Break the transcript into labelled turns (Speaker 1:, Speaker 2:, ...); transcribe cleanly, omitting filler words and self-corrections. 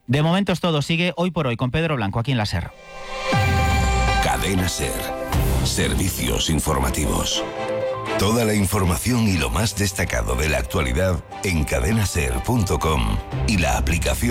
Speaker 1: De momento es todo. Sigue Hoy por Hoy con Pedro Blanco aquí en la SER.
Speaker 2: Cadena SER. Servicios informativos. Toda la información y lo más destacado de la actualidad en cadenaser.com y la aplicación